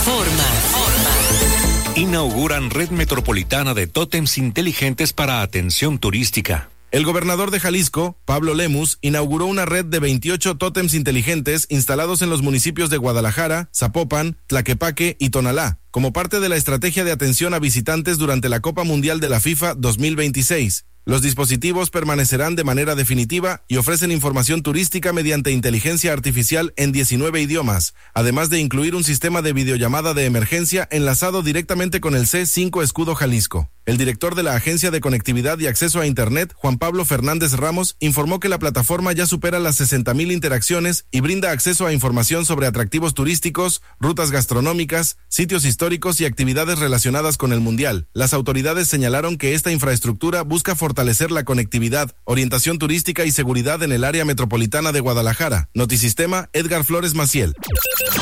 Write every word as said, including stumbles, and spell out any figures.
Inauguran red metropolitana de tótems inteligentes para atención turística. El gobernador de Jalisco, Pablo Lemus, inauguró una red de veintiocho tótems inteligentes instalados en los municipios de Guadalajara, Zapopan, Tlaquepaque y Tonalá, como parte de la estrategia de atención a visitantes durante la Copa Mundial de la FIFA dos mil veintiséis. Los dispositivos permanecerán de manera definitiva y ofrecen información turística mediante inteligencia artificial en diecinueve idiomas, además de incluir un sistema de videollamada de emergencia enlazado directamente con el C cinco Escudo Jalisco. El director de la Agencia de Conectividad y Acceso a Internet, Juan Pablo Fernández Ramos, informó que la plataforma ya supera las sesenta mil interacciones y brinda acceso a información sobre atractivos turísticos, rutas gastronómicas, sitios históricos y actividades relacionadas con el Mundial. Las autoridades señalaron que esta infraestructura busca fortalecer la conectividad, orientación turística y seguridad en el área metropolitana de Guadalajara. Notisistema, Edgar Flores Maciel.